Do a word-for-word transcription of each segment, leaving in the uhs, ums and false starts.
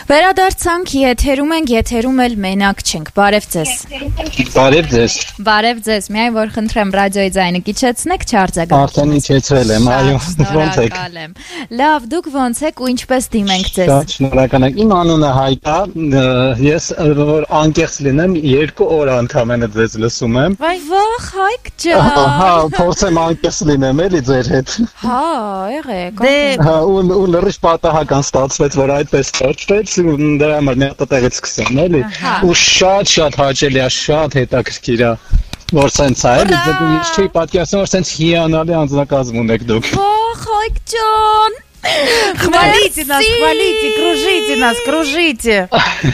Վերադարձանք եթերում ենք, եթերում էլ մենակ չենք, բարև ձեզ։ Բարև ձեզ։ Բարև ձեզ, միայն որ խնդրեմ ռադիոյի ձայնը իջեցնեք, չարձագանք։ Արդեն իջեցրել եմ, այո, ոնց եք։ Լավ, դուք ոնց եք ու ինչպես դիմենք ձեզ։ Շատ շնորհակալ եմ։ Իմ անունը Հայկ է, ես որ անկեղծ լինեմ, երկու օր ընդամենը ձեզ լսում եմ։ Վայ վախ, Հայկ ջան։ Հա, փորձեմ անկեղծ լինեմ էլի ձեր հետ։ Հա, եղեք։ Դե հա, ու լրիվ պատահական ստացվեց, որ այդպես ստացվեց, ու դրա համար մի հատ տեղից սկսեմ, էլի։ Ու շատ շատ հաճելի է, շատ հետաքրքիր է, որ սենց է, էլի, ես չի պատկերացնում, որ սենց հիանալի անձնակազմ ունեք դուք։ Վախ, Հայկ ջան։ Хвалите нас, хвалите, кружите нас, кружите.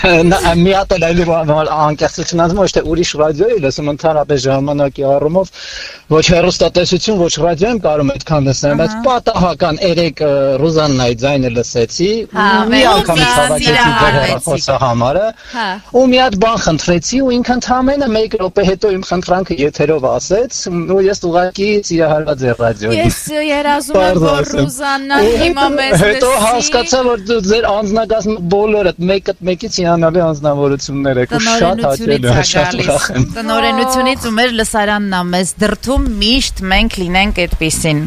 Մի հատ էլ այլ անկեղծություն ասում, ոչ թե ուրիշ ռադիոյի լսում ընդհանրապես ժամանակի առումով, ոչ հեռուստատեսություն, ոչ ռադիո եմ կարող այդքան լսեմ, բայց պատահական երեք Ռուզաննայի ձայնը լսեցի, մի անգամ հավաքեցի դեր հեռախոսը համարը, ու մի հատ բան խնդրեցի, ու ինքը ընդամենը մեկ րոպե հետո իմ խնդրանքը եթերով ասեց, ու ես ուղղակի սիրահարված եմ ռադիոյին։ Ես երազում եմ, որ Ռուզաննան Հետո հասկացա, որ ձեր անձնակազմը բոլորդ մեկդ մեկից հիանալի անձնավորություններ եք, ու շատ հաճելի է, շատ ուրախ եմ։ Տնօրենությունից ու մեր լսարանն է մեզ դրդում միշտ մենք լինենք այդպիսին։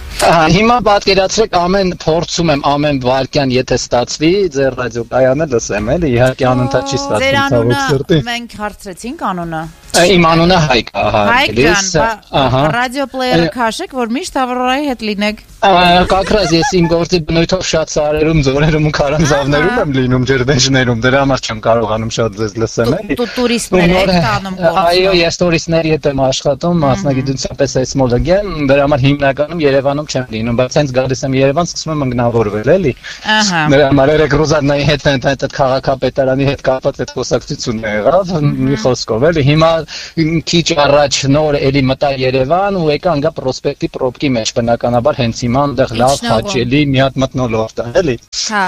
Հիմա պատկերացրեք ամեն փորձում եմ ամեն վարքյան եթե ստացվի ձեր ռադիոկայանը լսեմ էլի իհարկե անընդհատ չի ստացվում ցավոք սրտի մենք հարցրեցինք անունը Իմ անունը Հայկ է Հայկ ջան ռադիո պլեյերը քաշեք որ միշտ Ավրորայի հետ լինեք Կակրած ես իմ գործի բնույթով շատ սարերում ձորերում ու քարանձավներում եմ լինում ջրվեժներում դրա համար չեմ կարողանում շատ ձեզ լսեմ էլի Դու տուրիստներ եք տանում գործում Այո ես տուրիստների հետ եմ աշխատում մասնագիտությամբ սեյսմոլոգիան դրա համար հիմնականում Երևանում չեմ լինում, բայց հենց գալիս եմ Երևան, սկսում եմ ընկնավորվել, էլի։ Ահա։ Նրա համար երեք Ռուզաննայի հետ այդ քաղաքապետարանի հետ կապված այդ խոսակցությունն եղավ, մի խոսքով, էլի։ Հիմա քիչ առաջ նոր էլի մտա Երևան ու եկա անգա պրոսպեկտի պրոբկի մեջ, բնականաբար հենց հիմա այնտեղ լավ հաճելի մի հատ մթնոլորտ է, էլի։ Հա։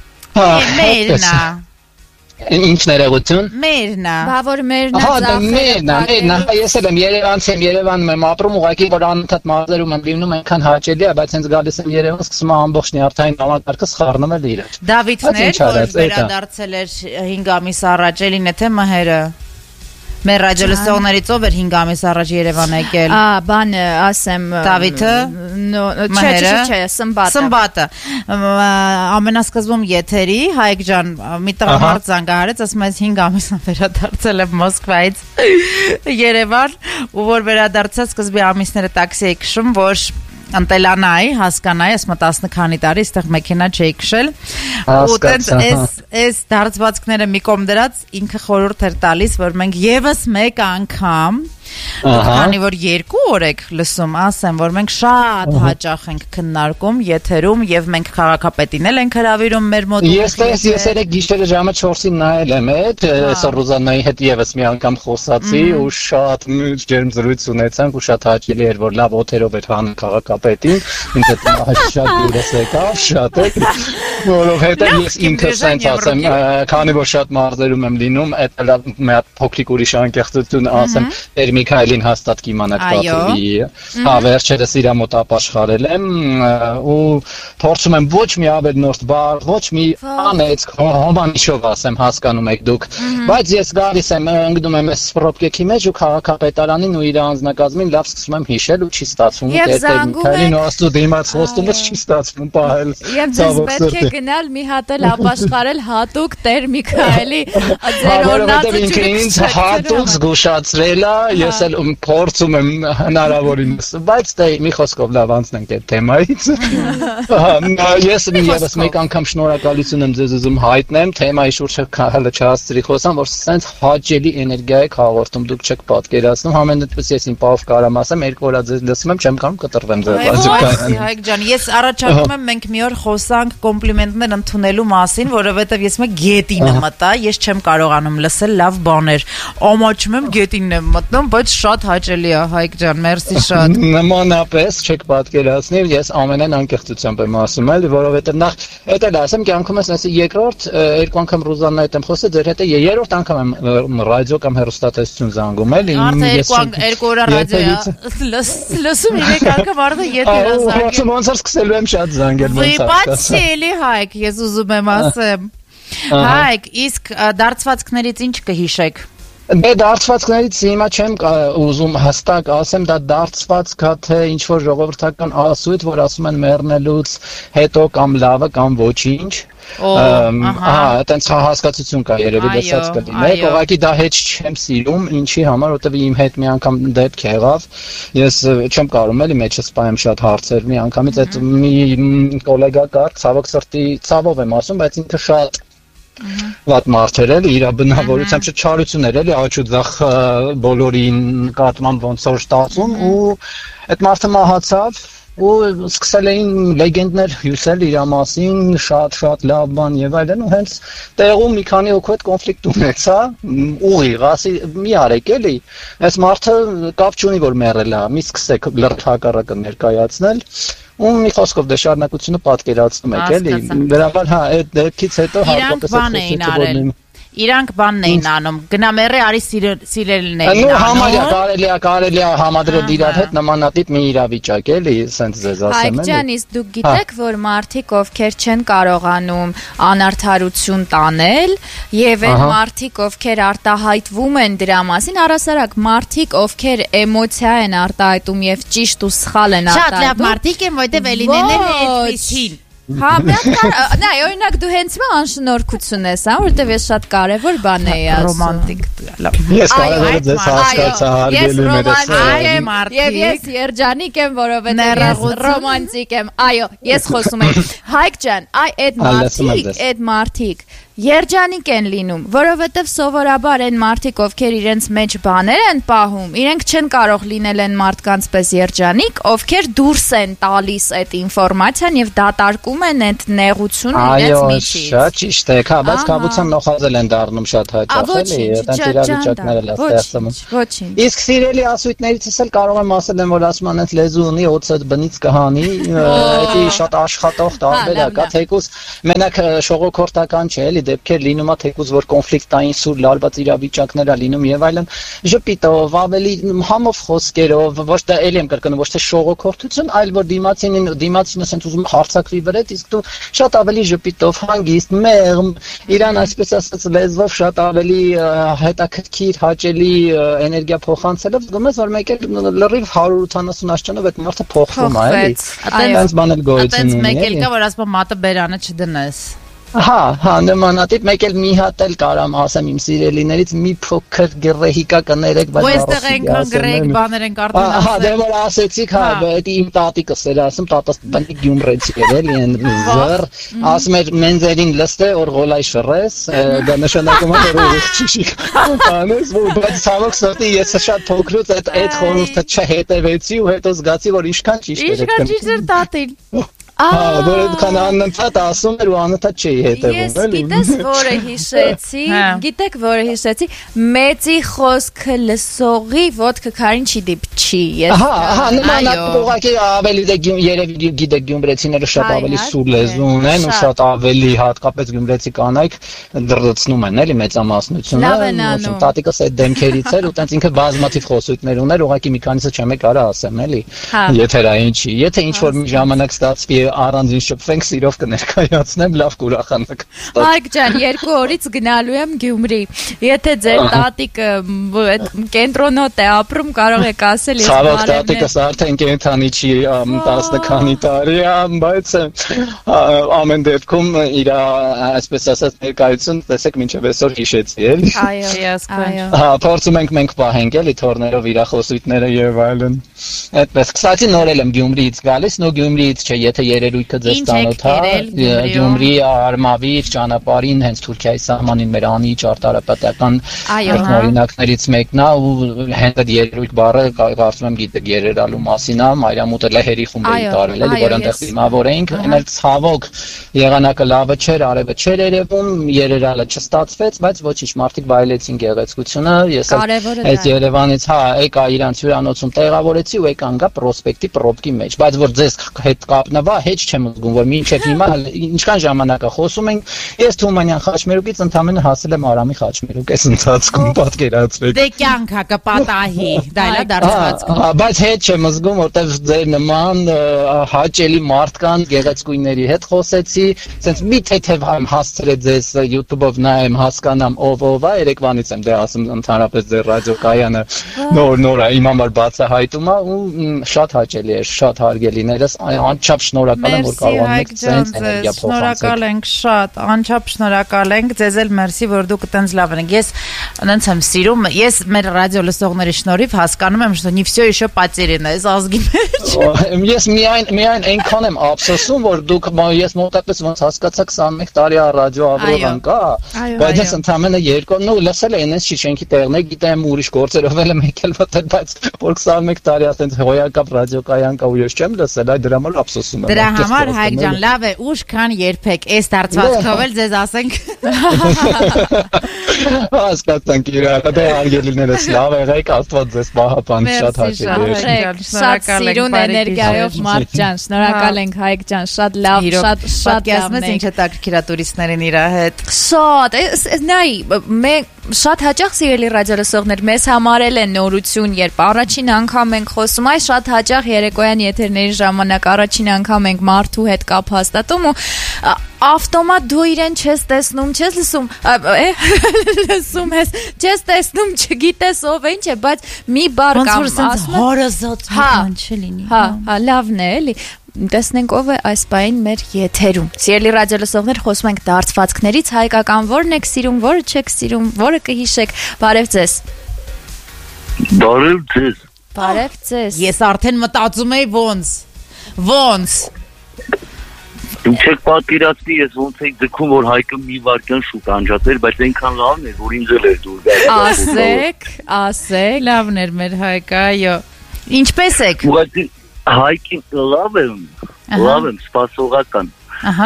Մերն է։ Ինչ ներողություն։ Մերն է։ Բա որ մերն է Հա, դա մերն է, մերն է, ես էլ եմ Երևանից եմ, Երևանում եմ ապրում, ուղղակի որ անընդհատ մարզերում եմ լինում, այնքան հաճելի է, բայց հենց գալիս եմ Երևան, սկսում եմ ամբողջ նյարդային համակարգը սխառնում էլ իրար։ Դավիթներ, որ վերադարձել էր հինգ ամիս առաջ, էլին է թե մհերը։ Մեր ռադիոլսողներից ով էր հինգ ամիս առաջ Երևան եկել։ Ա, բան ասեմ Դավիթը, չէ, չէ, չէ, Սմբատը։ Սմբատը։ Ամենասկզբում եթերի Հայկ ջան մի տղամարդ զանգահարեց, ասում է հինգ ամիս վերադարձել եմ Մոսկվայից Երևան, ու որ վերադարձած սկզբի ամիսները տաքսի էի քշում, որ Անտելանայի, հասկանայի, ասում տասը քանի տարի, այստեղ մեքենա չէի քշել։ Ու տենց էս էս դարձվածքները մի կողմ դրած ինքը խորհուրդ էր տալիս, որ մենք եւս մեկ անգամ Քանի որ երկու օր եք լսում, ասեմ, որ մենք շատ հաճախ ենք քննարկում եթերում եւ մենք քաղաքապետին էլ ենք հրավիրում մեր մոտ։ Ես ես ես երեք գիշերը ժամը չորսին նայել եմ այդ, այսօր Ռուզաննայի հետ եւս մի անգամ խոսացի ու շատ ջերմ զրույց ունեցանք ու շատ հաճելի էր որ լավ օթերով էր հան քաղաքապետին, ինքը շատ դուրս եկավ, շատ է, որովհետեւ ես ինքը sense ասեմ, քանի որ շատ մարզերում եմ լինում, այդ լավ մի հատ փոքրիկ ուրիշ անկեղծություն ասեմ, Միքայելին հաստատ կիմանաք պատվի, հա վերջերս իրա մոտ ապաշխարել եմ ու փորձում եմ ոչ մի ավելնորդ բառ, ոչ մի անեց, հոմանիշով ասեմ, հասկանում եք դուք, բայց ես գալիս եմ, ընկնում եմ այս պրոբկեքի մեջ ու քաղաքապետարանին ու իր անձնակազմին լավ սկսում եմ հիշել ու չի ստացվում, դեր Միքայելին ու աստու դիմաց խոստումս չի ստացվում պահել։ Եվ ձեզ պետք է գնալ մի հատ էլ ապաշխարել հատուկ Տեր Միքայելի ձեր օրնացը ինձ հատուկ զգուշացրել է Ես էլ փորձում եմ հնարավորինս, բայց դե մի խոսքով լավ անցնենք այդ թեմայից։ Ես միևս մեկ անգամ շնորհակալություն եմ ձեզ ուզում հայտնեմ, թեմայի շուրջ հələ չհասցրի խոսամ, որ սենց հաճելի էներգիա եք հաղորդում, դուք չեք պատկերացնում, համենայնպես ես իմ պահով կարամ ասեմ, երկու օր ձեզ լսում եմ, չեմ կարող կտրվեմ ձեր ռադիոկայանին։ Հայկ ջան, ես առաջարկում եմ մենք մի օր խոսանք կոմպլիմենտներ ընդունելու մասին, որովհետև ես մեկ գետինը մտա, ես չեմ կարողանում լսել լավ բաներ։ Ամաչում եմ գետինն եմ մտնում, բայց շատ հաճելի է Հայկ ջան, մերսի շատ։ Նմանապես չեք պատկերացնի, ես ամենայն անկեղծությամբ եմ ասում, էլի, որովհետև նախ էդ էլ ասեմ, կյանքումս ասի երկրորդ երկու անգամ Ռուզաննայի հետ եմ խոսել, ձեր հետ երրորդ անգամ եմ ռադիո կամ հեռուստատեսություն զանգում, էլի։ Արդեն երկու օր ռադիո լսում երեք անգամ արդեն եթեր զանգել։ Ոնց որ սկսելու եմ շատ զանգել, ոնց է։ Բայց էլի Հայկ, ես ուզում եմ ասեմ։ Հայկ, իսկ դարձվածքներից ինչ կհիշեք։ Դե դարձվածքներից հիմա չեմ ուզում հստակ ասեմ, դա դարձվածք է թե ինչ որ ժողովրդական ասույթ, որ ասում են մեռնելուց հետո կամ լավը կամ ոչինչ։ Ահա, այտենց հասկացություն կա երևի դասած կլիներ, ուղղակի դա հետ չեմ սիրում, ինչի համար, որտեվ իմ հետ մի անգամ դեպք եղավ, ես չեմ կարում էլի մեջս սպայեմ շատ հարցեր, մի անգամից այդ մի գոլեգա կար, ցավոք սրտի, ցավով եմ ասում, բայց ինքը շատ Վատ մարդ էր էլի, իր բնավորությամբ չարություն էր էլի, աչու ձախ բոլորին կատման ոնց որ ստացում ու այդ մարդը մահացավ ու սկսել էին լեգենդներ հյուսել իր մասին, շատ-շատ լավ բան եւ այլն ու հենց տեղում մի քանի հոգու հետ կոնֆլիկտ ունեցա, ուղիղ, ասի մի արեք էլի, այս մարդը կապ չունի որ մեռել է, մի սկսեք լրթակառակը ներկայացնել ու մի խոսքով դե շարունակությունը պատկերացնում եք էլի, դրա համար հա այդ դեպքից հետո հարկապես այդ Իրանք բանն էին անում, գնա մեռե արի սիրելն էին անում։ Համարյա կարելի է, կարելի է համադրել իրար հետ նմանատիպ մի իրավիճակ էլի, սենց ձեզ ասեմ էլի։ Հայկ ջան, իսկ դուք գիտեք, որ մարդիկ ովքեր չեն կարողանում անարդարություն տանել, եւ այդ մարդիկ ովքեր արտահայտվում են դրա մասին, առասարակ մարդիկ ովքեր էմոցիա են արտահայտում եւ ճիշտ ու սխալ են արտահայտում։ Շատ լավ մարդիկ են, որտեվ Էլինեն է այդպեսին։ Հա, նա օրինակ դու հենց մա անշնորհքություն ես, հա, որտեվ ես շատ կարևոր բան էի ասում։ Ռոմանտիկ։ Ես կարևոր է ձեզ հասկացա հարգելու մերես։ Եվ ես երջանիկ եմ, որովհետև ես ռոմանտիկ եմ։ Այո, ես խոսում եմ։ Հայկ ջան, այ այդ մարդիկ, այդ մարդիկ երջանիկ են լինում, որովհետև սովորաբար են մարդիկ, ովքեր իրենց մեջ բաներ են պահում, իրենք չեն կարող լինել են մարդկանց պես երջանիկ, ովքեր դուրս են տալիս այդ ինֆորմացիան եւ դատարկում են այդ նեղությունը իրենց միջից։ Այո, շատ ճիշտ է, հա, բայց կապության նախազել են դառնում շատ հաճախ էլի, այդպես իրավիճակները լավ ստեղծում։ Ոչինչ։ Իսկ սիրելի ասույթներիցս էլ կարող եմ ասել եմ, որ ասում են այդ լեզու ունի, օծդ բնից կհանի, դա շատ աշխատող տարբերակ է, թեկուզ մենակ շողոքորթական չէ էլի դեպքեր լինում է թեկուզ որ կոնֆլիկտային սուր լարված իրավիճակներ է լինում եւ այլն ժպիտով ավելի համով խոսքերով ոչ թե էլի եմ կրկնում ոչ թե շողոքորթություն այլ որ դիմացին դիմացինը ասենց ուզում հարցակվի վրեդ իսկ դու շատ ավելի ժպիտով հանգիստ մեղմ իրան այսպես ասած լեզվով շատ ավելի հետաքրքիր հաճելի էներգիա փոխանցելով զգում ես որ մեկ էլ լրիվ հարյուր ութանասուն աշճանով այդ մարդը փոխվում է էլի այդպես բան էլ գոյություն ունի մեկ էլ կա որ ասում մատը բերանը չդնես Հա, հա, նմանատիպ մեկ էլ մի հատ էլ կարամ ասեմ իմ սիրելիներից մի փոքր գռեհիկա կներեք, բայց ոստեղ այնքան գռեհիկ բաներ են կարդում։ Հա, դե որ ասեցիք, հա, դա իմ տատիկս էր ասում, տատս բնիկ գյումրեցի էր էլի, այն զր, ասում էր մենզերին լստե օր գոլայ շռես, դա նշանակում է որ ուղիղ չի։ Անես, բայց ցավոք սրտի ես շատ փոքրուց այդ այդ խորհուրդը չհետևեցի ու հետո զգացի որ ինչքան ճիշտ էր։ Ինչքան ճիշտ էր տատին։ Հա, որ այդքան անընդհատ ասում էր ու անընդհատ չի հետևում, էլի։ Ես գիտես որը հիշեցի, գիտեք որը հիշեցի, մեծի խոսքը լսողի ոտքը քարին չի դիպչի։ Հա, հա, նմանատիպ ուղղակի ավելի դե երևի գիտեք գյումրեցիները շատ ավելի սուր լեզու ունեն ու շատ ավելի հատկապես գյումրեցի կանայք դրդացնում են, էլի մեծամասնությունը։ Տատիկս այդ դեմքերից էր ու տենց ինքը բազմաթիվ խոսույթներ ուներ, ուղղակի մի քանիսը չեմ կարա ասեմ, էլի։ Եթերային չի։ Եթե ինչ որ մի ժամանակ ստացվի առանձին շփվենք սիրով կներկայացնեմ լավ կուրախանակ։ Հայկ ջան, երկու օրից գնալու եմ Գյումրի։ Եթե ձեր տատիկը այդ կենտրոնոտ է ապրում, կարող եք ասել ես բարևներ։ Ցավոք տատիկս արդեն կենթանի չի տասը քանի տարի, բայց ամեն դեպքում իր այսպես ասած ներկայություն տեսեք մինչև այսօր հիշեցի, էլի։ Այո, այո։ Հա, փորձում ենք մենք պահենք էլի թորներով իր խոսույթները եւ այլն։ Այդպես, կստացի նորել եմ Գյումրիից գալիս, նո Գյումրիից չէ, եթե երերույթը ձեզ ծանոթ է, Գյումրի Արմավիր ճանապարհին հենց Թուրքիայի սահմանին մեր անի ճարտարապետական օրինակներից մեկն է ու հենց այդ երերույթ բառը կարծում եմ գիտեք երերալու մասին է, Մարիամուտը լեհերի խումբերի տարել էլի, որ այնտեղ դիմավոր էինք, այնալ ցավոք եղանակը լավը չէր, արևը չէր երևում, երերալը չստացվեց, բայց ոչինչ մարդիկ վայելեցին գեղեցկությունը, ես այդ Երևանից հա եկա իրանց հյուրանոցում տեղավորեցի ու եկան գա պրոսպեկտի պրոբկի մեջ, բայց որ ձեզ հետ կապնվա, հետ չեմ զգում, որ մինչև հիմա ինչքան ժամանակ է խոսում ենք, Ես Թումանյան խաչմերուկից ընդամենը հասել եմ Արամի խաչմերուկ, այս ընթացքում պատկերացրեք։ Դե կյանքա կպատահի, դա էլ է դարձվածքը։ Բայց հետ չեմ զգում, որտեղ ձեր նման հաճելի մարդկանց գեղեցկույնների հետ խոսեցի, ասենց մի թեթև հասցրե ձեզ YouTube-ով նայեմ, հասկանամ ով ով է, երեկվանից եմ դե ասում ընդհանրապես ձեր ռադիոկայանը նոր-նոր է, իմ համար բացահայտում է ու շատ հաճելի է, շատ հարգելիներս, անչափ շնորհակալ եմ, որ կարողանում եք ցենց էներգիա փոխանցել։ Շնորհակալ ենք շատ, անչափ շնորհակալ ենք, ձեզ էլ մերսի, որ դուք այդպես լավ եք։ Ես այնց եմ սիրում, ես մեր ռադիո լսողների շնորհիվ հասկանում եմ, что не всё еще потеряно, այս ազգի մեջ։ Ես միայն միայն այնքան եմ ափսոսում, որ դուք ես մոտակից ոնց հասկացա քսանմեկ տարի առ ռադիո Ավրորան կա, բայց ես ընդամենը երկու նո լսել եմ այնպես շիշենքի տեղներ, գիտեմ ուրիշ գործերով էլ եմ եկել մտել, բայց որ քսանմեկ տարի այդպես հոյակապ ռադիոկայան կա ու ես չեմ լսել, այդ դրա համար ափսոսում եմ։ Դրա համար Հայկ ջան, լավ է, ուշ քան երբեք, այս դարձվածքով էլ ձեզ ասենք։ Հասկացանք իրար, դա արգելիներս լավ եղեք, Աստված ձեզ պահապան, շատ հաճելի է։ Շատ սիրուն էներգիայով Մարդ ջան, շնորհակալ ենք Հայկ ջան, շատ լավ, շատ շատ լավն է։ Ինչ հետաքրքիր է տուրիստներին իր հետ։ Շատ, նայ, մենք շատ հաճախ սիրելի ռադիոլսողներ մեզ համարել են նորություն, երբ առաջին անգամ ենք խոսում, այ շատ հաճախ երեկոյան եթերների ժամանակ առաջին անգամ ենք մարդու հետ կապ հաստատում ու ավտոմատ դու իրեն չես տեսնում, չես լսում, լսում ես, չես տեսնում, չգիտես ով է, ինչ է, բայց մի բառ կամ ասում հարազատ ման չլինի։ Հա, հա, լավն է, էլի։ Տեսնենք ով է այս պահին մեր եթերում։ Սիրելի ռադիոլսողներ, խոսում ենք դարձվածքներից, հայկական որն եք սիրում, որը չեք սիրում, որը կհիշեք։ Բարև ձեզ։ Բարև ձեզ։ Բարև ձեզ։ Ես արդեն մտածում եի ոնց։ Ոնց։ Դուք եք պատկերացնի, ես ոնց եք ձգում, որ Հայկը մի վարքյան շուտ անջատեր, բայց այնքան լավն էր, որ ինձ էլ էր դուր գալիս։ Ասեք, ասեք, լավն էր մեր Հայկը, այո։ Ինչպես եք։ Ուղղակի Հայկին լավ եմ, լավ եմ, սպասողական։ Ահա։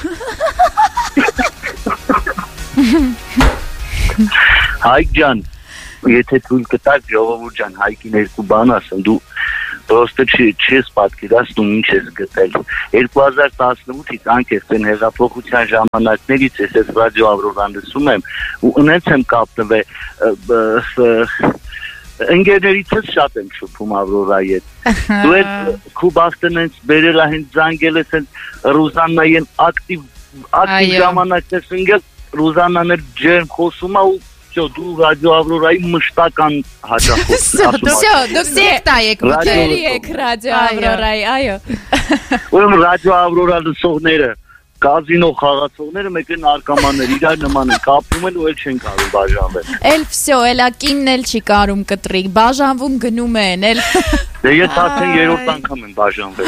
Հայկ ջան, եթե թույլ կտաք, ժողովուրդ ջան, Հայկին երկու բան ասեմ, դու Պրոստը չես պատկերացնում ինչ ես գտել։ երկու հազար տասնութից անկեղծ հեղափոխության ժամանակներից ես այս ռադիո Ավրորան լսում եմ ու ունենց եմ կապնվել ընկերներիցս շատ եմ շփում Ավրորայի հետ։ Դու եք քու բախտն ես բերել հենց զանգել ես Ռուզաննային ակտիվ ակտիվ ժամանակ ես ընկել Ռուզաննան էր ջերմ խոսում ու դու ռադիո Ավրորայի մշտական հաճախորդ։ Всё, դուք սեկտա եք, մտերի եք ռադիո Ավրորայի, այո։ Ուրեմն ռադիո Ավրորա լսողները, կազինո խաղացողները մեկ են արկամաններ, իրար նման են, կապում են ու էլ չեն կարող բաժանվել։ Էլ всё, էլա կինն էլ չի կարում կտրի, բաժանվում գնում են, էլ։ Դե ես արդեն երրորդ անգամ եմ բաժանվել։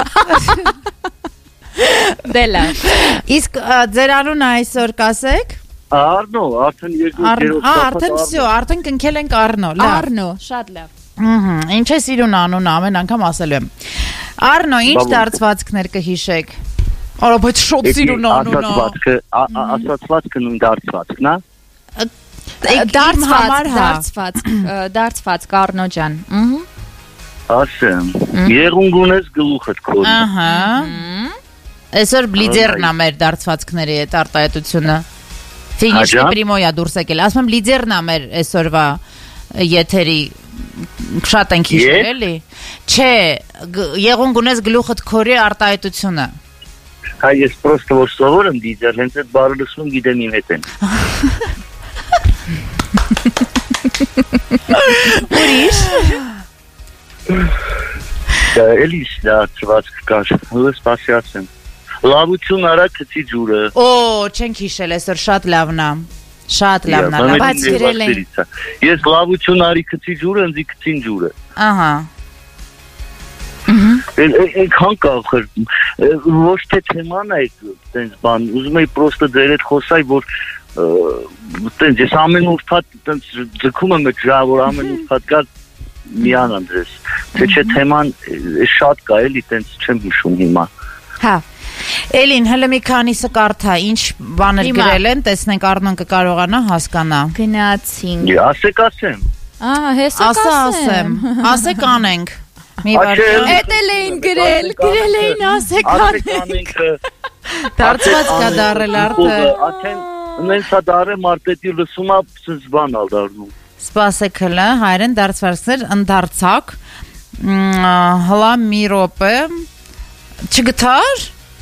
Դե լավ։ Իսկ ձեր անունը այսօր կասեք։ Արնո, արդեն երկու երրորդ շաբաթ։ Արդեն всё, արդեն կնքել ենք Արնո, լավ։ Արնո, շատ լավ։ Ահա, ինչ է սիրուն անունը, ամեն անգամ ասելու եմ։ Արնո, ինչ դարձվածքներ կհիշեք։ Արա, բայց շոտ սիրուն անունը։ Ասացվածքը, ասացվածքը նույն դարձվածքն է։ Դարձված, դարձված, դարձված Արնո ջան։ Ահա։ Ասեմ, եղունգ ունես գլուխդ քոզ։ Ահա։ Այսօր բլիձերն է մեր դարձվածքների հետ արտահայտությունը։ Ֆինիշի պրիմոյա դուրս եկել։ Ասում եմ լիդերն է մեր այսօրվա եթերի շատ ենք հիշել էլի։ Չէ, եղունգ ունես գլուխդ քորի արտահայտությունը։ Հա ես պրոստը որ սովոր եմ դիջեր, հենց այդ բառը լսում գիտեմ իմ հետ են։ Ուրիշ։ Դա էլի դարձվածք կար, հլս պասիացեմ։ Լավություն արա քցի ջուրը։ Օ, չենք հիշել այսօր շատ լավն է։ Շատ լավն է, բայց գրել են։ Ես լավություն արի քցի ջուրը, ընձի քցին ջուրը։ Ահա։ Այնքան կախր, ոչ թե թեման է այդպես բան, ուզում եի պրոստը ձեր հետ խոսայի, որ այդպես ես ամեն ուրբաթ այդպես ձգում եմ այդ ժամ, որ ամեն ուրբաթ կա միանան ձեզ։ Թե չէ թեման շատ կա էլի, այդպես չեմ հիշում հիմա։ Հա։ Էլին, հələ մի քանիսը կարդա, ինչ բաներ գրել են, տեսնենք Արնոն կկարողանա հասկանա։ Գնացինք։ Ասեք ասեմ։ Ահա, հեսա ասեմ։ Ասեք անենք։ Մի բան։ Էդ էլ էին գրել, գրել էին ասեք անենք։ Դարձված կա դարել արդեն։ Արդեն նենց է դարել մարտետի լսումա սզբան ալ դառնում։ Սպասեք հլը, հայրեն դարձվածներ ընդարձակ։ Հլա մի րոպե։ Չգտար։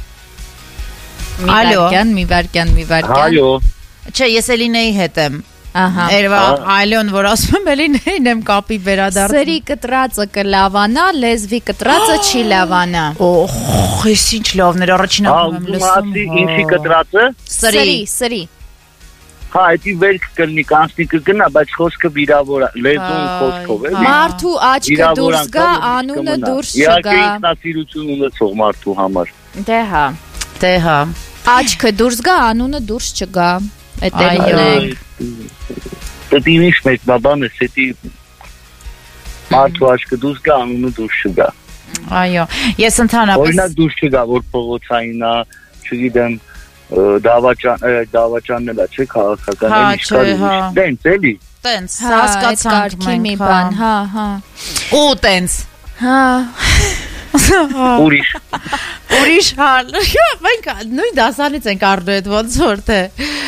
Մի վարկյան, մի վարկյան, մի վարկյան։ Այո։ Չէ, ես Էլինեի հետ եմ։ Ահա։ Երևա այլոն որ ասում եմ Էլինեին եմ կապի վերադարձ։ Սրի կտրածը կլավանա, լեզվի կտրածը չի լավանա։ Օհ, ես ինչ լավներ առաջին անգամ եմ լսում։ Ինչի կտրածը։ Սրի, սրի։ Հա, դա վերք կլինի, կանցնիկը գնա, բայց խոսքը վիրավոր է, լեզուն խոսքով է։ Մարդու աչքը դուրս գա, անունը դուրս չգա։ Իհարկե ինքնասիրություն ունեցող մարդու համար։ Դե հա։ Դե հա։ Աչքը դուրս գա, անունը դուրս չգա։ Այո։ Դա ինչ մեկ բաբան է, սետի մարդու աչքը դուրս գա, անունը դուրս չգա։ Այո, ես ընդհանրապես օրինակ դուրս չգա, որ փողոցային է, չգիտեմ, դավաճան, դավաճանն էլ է, չէ, քաղաքական էլ իշխան։ Տենց էլի։ Տենց, հասկացանք մենք, հա, հա։ Ու տենց։ Հա։ Ուրիշ։ Ուրիշ հալ։ Մենք նույն դասանից ենք Արնո հետ ոնց որ թե։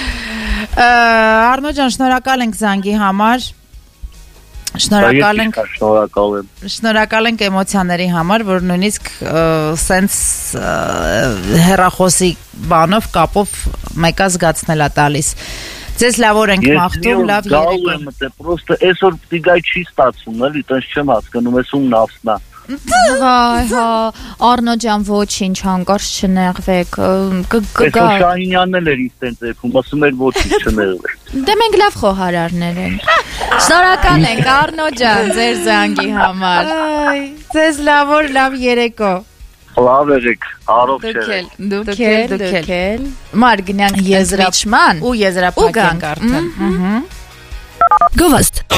Արնո ջան, շնորհակալ ենք զանգի համար։ Շնորհակալ ենք։ Շնորհակալ եմ։ Շնորհակալ ենք էմոցիաների համար, որ նույնիսկ սենց հեռախոսի բանով կապով մեկը զգացնել է տալիս։ Ձեզ լավ օր ենք մաղթում, լավ երեկո։ Պրոստը այսօր պիտի գայ չի ստացվում, էլի, տենց չեմ հասկանում, ես ում նավսնա։ Վայ, հա, Արնո ջան, ոչինչ, հանկարծ չնեղվեք, կգա։ Այսօր Շահինյանն էլ էր ինձ տենց էփում, ասում էր ոչինչ չնեղվեք։ Դե մենք լավ խոհարարներ ենք։ Շնորհակալ ենք Արնո ջան, ձեր զանգի համար։ Այ, ձեզ լավ օր, լավ երեկո։ Լավ եղեք, առողջ եղեք։ Դուք էլ, դուք էլ։ Մար գնանք եզրափակման ու եզրափակենք արդեն։ Գովաստ